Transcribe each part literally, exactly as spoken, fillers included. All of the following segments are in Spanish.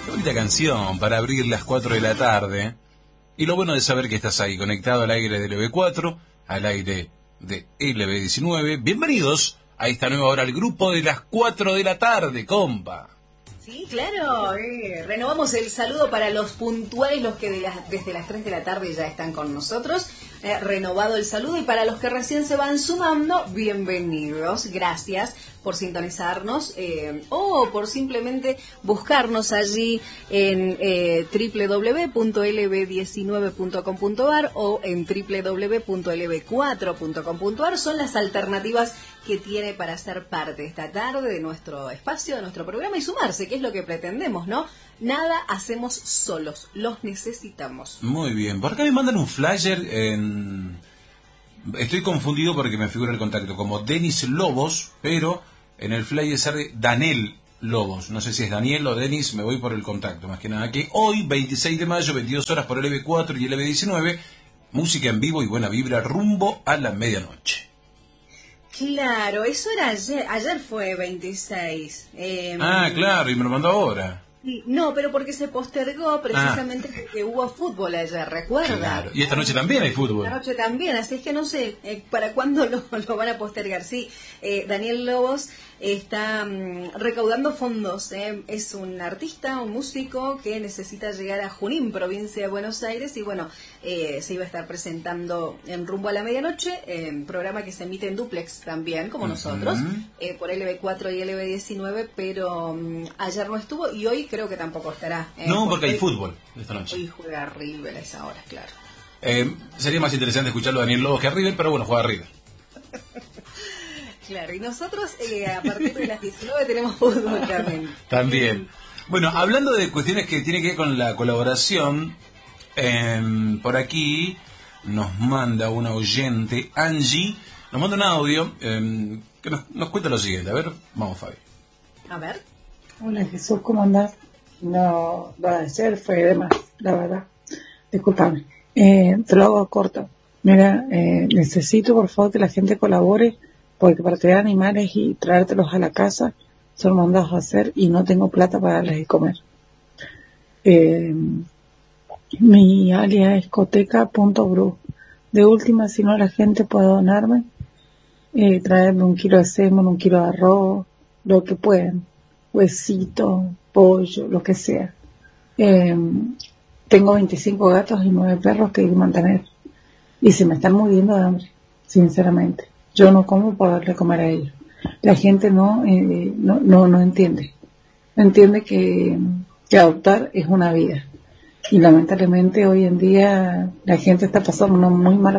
Qué bonita canción para abrir las cuatro de la tarde. Y lo bueno de saber que estás ahí, conectado al aire de L B cuatro, al aire de L B diecinueve. Bienvenidos a esta nueva hora, al grupo de las cuatro de la tarde, compa. Sí, claro, eh, renovamos el saludo para los puntuales, los que de las, desde las tres de la tarde ya están con nosotros, eh, renovado el saludo, y para los que recién se van sumando, bienvenidos, gracias por sintonizarnos eh, o por simplemente buscarnos allí en eh, doble u doble u doble u punto l b diecinueve punto com punto a r o en doble u doble u doble u punto l b cuatro punto com punto a r. Son las alternativas que tiene para ser parte esta tarde de nuestro espacio, de nuestro programa y sumarse, que es lo que pretendemos, ¿no? Nada hacemos solos, los necesitamos. Muy bien, por acá me mandan un flyer en... Estoy confundido porque me figura el contacto como Denis Lobos, pero en el flyer sale Daniel Lobos. No sé si es Daniel o Denis, me voy por el contacto. Más que nada que hoy, veintiséis de mayo, veintidós horas por L B cuatro y L B diecinueve, música en vivo y buena vibra rumbo a la medianoche. Claro, eso era ayer, ayer fue veintiséis. Eh, ah, claro, y me lo mandó ahora. No, pero porque se postergó precisamente ah. porque hubo fútbol ayer, ¿recuerda? Claro, y esta noche también hay fútbol. Esta noche también, así es que no sé eh, para cuándo lo, lo van a postergar. Sí, eh, Daniel Lobos está um, recaudando fondos. Eh. Es un artista, un músico que necesita llegar a Junín, provincia de Buenos Aires, y bueno, eh, se iba a estar presentando en Rumbo a la Medianoche, en programa que se emite en duplex también, como uh-huh. nosotros, eh, por L B cuatro y L B diecinueve, pero um, ayer no estuvo y hoy creo que tampoco estará. Eh, no, porque, porque hay fútbol esta noche. Hoy juega River a esa hora, claro. Eh, sería más interesante escucharlo a Daniel Lobos que a River, pero bueno, juega a River. Claro, y nosotros eh, a partir de las diecinueve tenemos fútbol también. También. Bueno, hablando de cuestiones que tienen que ver con la colaboración, eh, por aquí nos manda una oyente, Angie, nos manda un audio eh, que nos, nos cuenta lo siguiente. A ver, vamos, Fabi. A ver. Hola, Jesús, ¿cómo andás? No, lo de ayer fue de más, la verdad. Disculpame. Eh, te lo hago corto. Mira, eh, necesito por favor que la gente colabore, porque para tener animales y traértelos a la casa son mandados a hacer y no tengo plata para darles de comer. Eh, mi alias es coteca punto bru. De última, si no la gente puede donarme, eh, traerme un kilo de semen, un kilo de arroz, lo que puedan. Huesito, pollo, lo que sea. Eh, tengo veinticinco gatos y nueve perros que hay que mantener. Y se me están muriendo de hambre, sinceramente. Yo no como por darle comer a ellos. La gente no, eh, no, no, no entiende. No entiende que, que adoptar es una vida. Y lamentablemente hoy en día la gente está pasando una muy mala,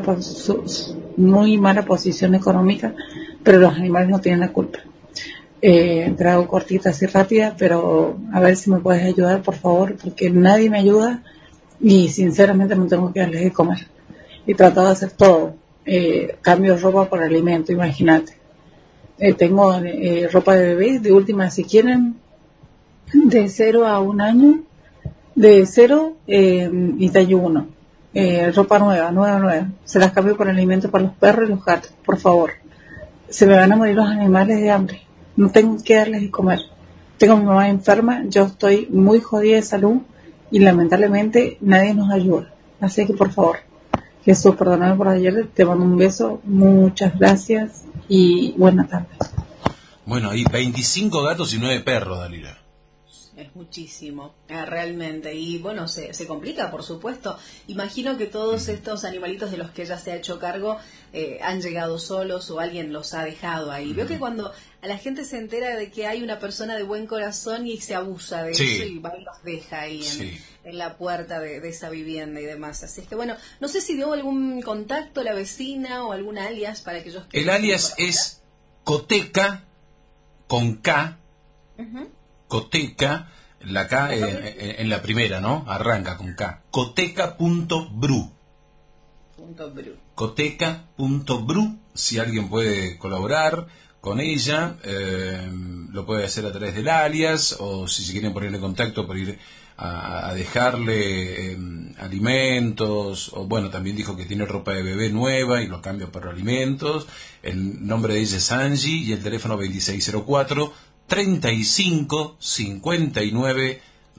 muy mala posición económica, pero los animales no tienen la culpa. Eh, te la hago cortita, así rápida, pero a ver si me puedes ayudar, por favor, porque nadie me ayuda y sinceramente no tengo que darles de comer. He tratado de hacer todo, eh, cambio ropa por alimento, imagínate. Eh, tengo eh, ropa de bebé, de última, si quieren, de cero a un año, de cero eh, y tallo uno. Eh, ropa nueva, nueva, nueva. Se las cambio por alimento para los perros y los gatos, por favor. Se me van a morir los animales de hambre. No tengo que darles de comer. Tengo a mi mamá enferma, yo estoy muy jodida de salud y lamentablemente nadie nos ayuda. Así que por favor, Jesús, perdóname por ayer, te mando un beso, muchas gracias y buenas tardes. Bueno, hay veinticinco gatos y nueve perros, Dalila. Es muchísimo, eh, realmente. Y bueno, se, se complica, por supuesto. Imagino que todos estos animalitos de los que ella se ha hecho cargo eh, han llegado solos o alguien los ha dejado ahí. Mm. Veo que cuando a la gente se entera de que hay una persona de buen corazón y se abusa de sí. eso y va y los deja ahí en, sí. en la puerta de, de esa vivienda y demás. Así es que bueno, no sé si dio algún contacto la vecina o algún alias para aquellos que... El alias es Coteca con K. Uh-huh. Coteca, la K eh, en, en la primera, ¿no? Arranca con K. Coteca punto bru. Coteca punto bru. Si alguien puede colaborar con ella, eh, lo puede hacer a través del alias, o si se quieren ponerle contacto por ir a, a dejarle eh, alimentos, o bueno, también dijo que tiene ropa de bebé nueva y los cambia por alimentos. El nombre de ella es Angie y el teléfono veintiséis cero cuatro treinta y cinco cincuenta y nueve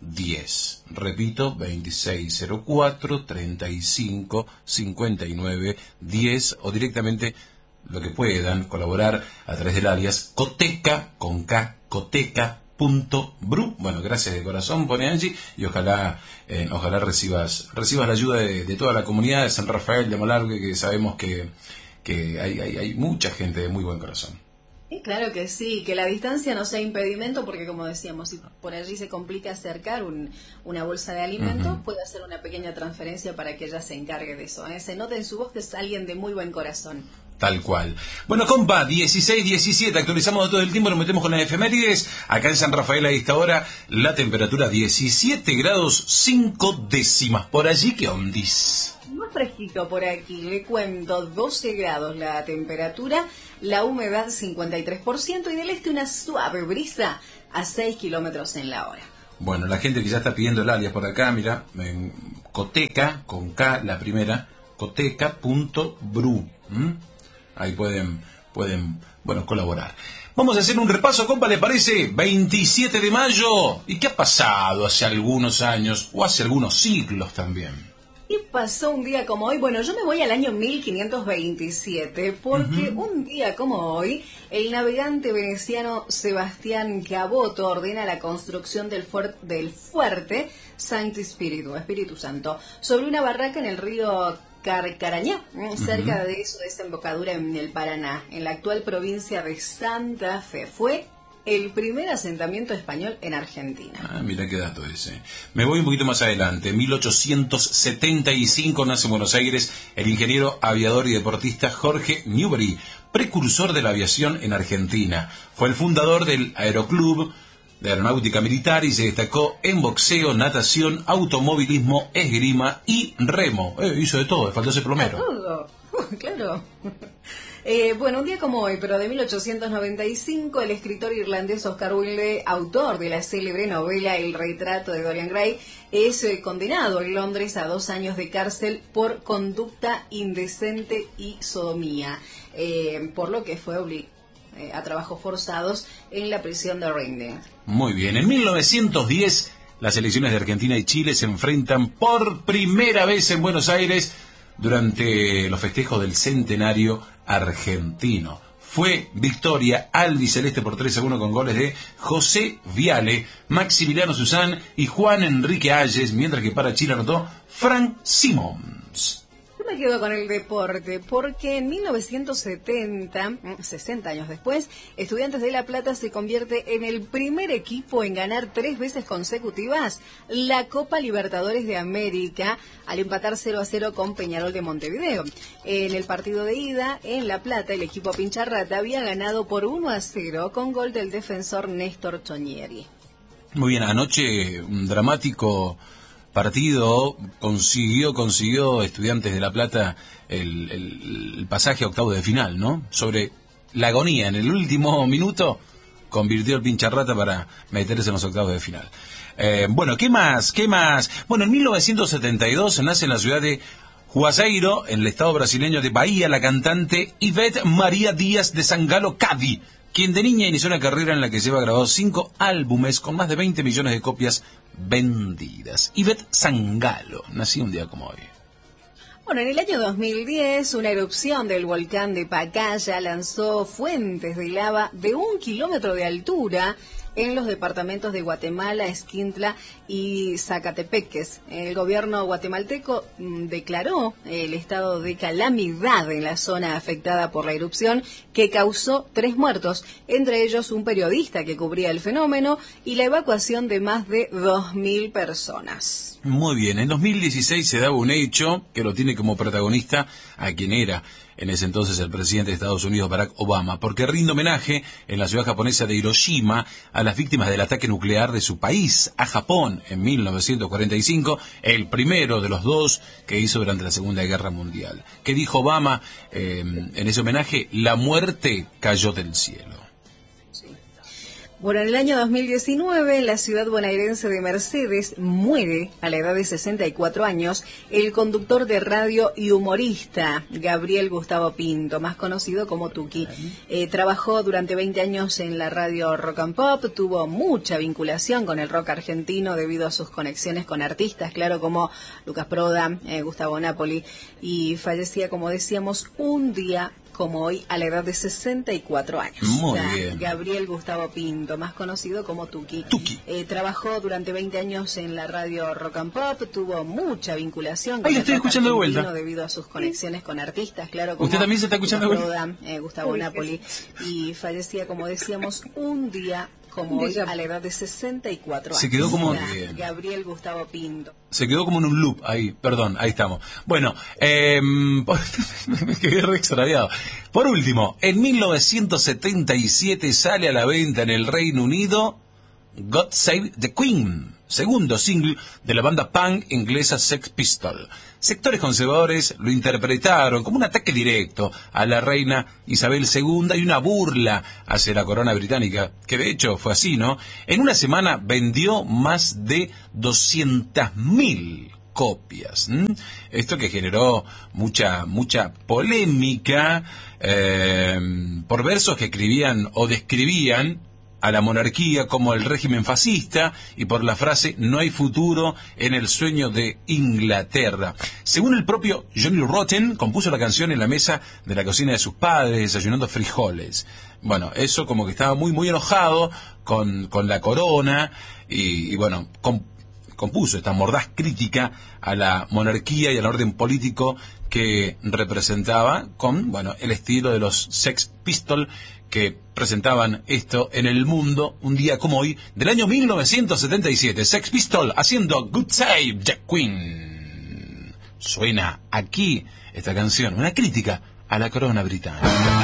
diez. Repito, veintiséis cero cuatro, treinta y cinco, cincuenta y nueve, diez, o directamente lo que puedan colaborar a través del alias coteca, con K, coteca punto bru. Bueno, gracias de corazón, pone Angie, y ojalá eh, ojalá recibas recibas la ayuda de, de toda la comunidad de San Rafael de Malargüe, que sabemos que, que hay, hay, hay mucha gente de muy buen corazón. Sí, claro que sí, que la distancia no sea impedimento, porque como decíamos, si por allí se complica acercar un, una bolsa de alimentos, uh-huh. puede hacer una pequeña transferencia para que ella se encargue de eso, ¿eh? Se nota en su voz que es alguien de muy buen corazón. Tal cual. Bueno, compa, dieciséis diecisiete, actualizamos todo el tiempo, nos metemos con las efemérides. Acá en San Rafael a esta hora, la temperatura diecisiete grados cinco décimas. Por allí, ¿qué ondis? Más fresquito por aquí, le cuento, doce grados la temperatura, la humedad cincuenta y tres por ciento y del este una suave brisa a seis kilómetros en la hora. Bueno, la gente que ya está pidiendo el alias por acá, mira, en coteca, con K, la primera, coteca punto bru. ¿Mm? Ahí pueden, pueden, bueno, colaborar. Vamos a hacer un repaso, compa, ¿le parece? veintisiete de mayo. ¿Y qué ha pasado hace algunos años, o hace algunos siglos también? ¿Qué pasó un día como hoy? Bueno, yo me voy al año mil quinientos veintisiete, porque uh-huh. un día como hoy, el navegante veneciano Sebastián Caboto ordena la construcción del, fuer- del fuerte Sancti Spiritu, Espíritu Santo, sobre una barraca en el río Carcarañá, cerca uh-huh. de su desembocadura en el Paraná, en la actual provincia de Santa Fe. Fue el primer asentamiento español en Argentina. Ah, mira qué dato ese. Me voy un poquito más adelante. mil ochocientos setenta y cinco nace en Buenos Aires el ingeniero aviador y deportista Jorge Newbery, precursor de la aviación en Argentina. Fue el fundador del Aeroclub de Aeronáutica Militar y se destacó en boxeo, natación, automovilismo, esgrima y remo. Eh, hizo de todo, le faltó ese plomero. Todo, claro. Eh, bueno, un día como hoy, pero de mil ochocientos noventa y cinco, el escritor irlandés Oscar Wilde, autor de la célebre novela El retrato de Dorian Gray, es eh, condenado en Londres a dos años de cárcel por conducta indecente y sodomía, eh, por lo que fue obligado eh, a trabajos forzados en la prisión de Reading. Muy bien, en mil novecientos diez las selecciones de Argentina y Chile se enfrentan por primera vez en Buenos Aires durante los festejos del centenario argentino. Fue victoria albiceleste por tres a uno con goles de José Viale, Maximiliano Susán y Juan Enrique Ayes, mientras que para Chile anotó Frank Simons. Yo me quedo con el deporte, porque en mil novecientos setenta, sesenta años después, Estudiantes de La Plata se convierte en el primer equipo en ganar tres veces consecutivas la Copa Libertadores de América, al empatar cero a cero con Peñarol de Montevideo. En el partido de ida, en La Plata, el equipo Pincharrata había ganado por uno a cero con gol del defensor Néstor Chonieri. Muy bien, anoche un dramático partido, consiguió consiguió Estudiantes de La Plata el, el, el pasaje a octavos de final, ¿no? Sobre la agonía, en el último minuto convirtió el Pincharrata para meterse en los octavos de final. Eh, bueno, ¿qué más? ¿Qué más? Bueno, en mil novecientos setenta y dos nace en la ciudad de Juazeiro, en el estado brasileño de Bahía, la cantante Ivete María Díaz de Sangalo Cadi, quien de niña inició una carrera en la que lleva grabados cinco álbumes con más de veinte millones de copias vendidas. Ivete Sangalo nació un día como hoy. Bueno, en el año dos mil diez, una erupción del volcán de Pacaya lanzó fuentes de lava de un kilómetro de altura en los departamentos de Guatemala, Esquintla y Zacatepeques. El gobierno guatemalteco mm, declaró el estado de calamidad en la zona afectada por la erupción, que causó tres muertos, entre ellos un periodista que cubría el fenómeno, y la evacuación de más de dos mil personas. Muy bien, en dos mil dieciséis se daba un hecho que lo tiene como protagonista a quien era en ese entonces el presidente de Estados Unidos, Barack Obama, porque rinde homenaje en la ciudad japonesa de Hiroshima a las víctimas del ataque nuclear de su país a Japón en mil novecientos cuarenta y cinco, el primero de los dos que hizo durante la Segunda Guerra Mundial. ¿Qué dijo Obama eh, en ese homenaje? La muerte cayó del cielo. Bueno, en el año dos mil diecinueve, en la ciudad bonaerense de Mercedes, muere a la edad de sesenta y cuatro años el conductor de radio y humorista Gabriel Gustavo Pinto, más conocido como Tuki. Eh, trabajó durante veinte años en la radio Rock and Pop, tuvo mucha vinculación con el rock argentino debido a sus conexiones con artistas, claro, como Lucas Proda, eh, Gustavo Napoli, y fallecía, como decíamos, un día como hoy, a la edad de sesenta y cuatro años. Muy ya, bien. Gabriel Gustavo Pinto, más conocido como Tuki. Tuki. Eh, trabajó durante veinte años en la radio Rock and Pop, tuvo mucha vinculación con Ay, el estoy rock escuchando de argentino vuelta. debido a sus conexiones con artistas, claro, como ¿Usted también se está escuchando de Lucas vuelta? Proda, eh, Gustavo Napoli, y fallecía, como decíamos, un día como hoy, a la edad de sesenta y cuatro años. Se quedó como... Ya, Gabriel Gustavo Pinto. Se quedó como en un loop ahí, perdón, ahí estamos. Bueno, eh, por, me quedé re extraviado. Por último, en mil novecientos setenta y siete sale a la venta en el Reino Unido God Save the Queen, segundo single de la banda punk inglesa Sex Pistols. Sectores conservadores lo interpretaron como un ataque directo a la reina Isabel segunda y una burla hacia la corona británica, que de hecho fue así, ¿no? En una semana vendió más de doscientas mil copias. ¿m? Esto que generó mucha mucha polémica eh, por versos que escribían o describían a la monarquía como el régimen fascista y por la frase "no hay futuro en el sueño de Inglaterra". Según el propio Johnny Rotten, compuso la canción en la mesa de la cocina de sus padres, desayunando frijoles. Bueno, eso como que estaba muy muy enojado con, con la corona y, y bueno, com, compuso esta mordaz crítica a la monarquía y al orden político que representaba con, bueno, el estilo de los Sex Pistols, que presentaban esto en el mundo un día como hoy del año mil novecientos setenta y siete. Sex Pistols haciendo God Save the Queen. Suena aquí esta canción, una crítica a la corona británica.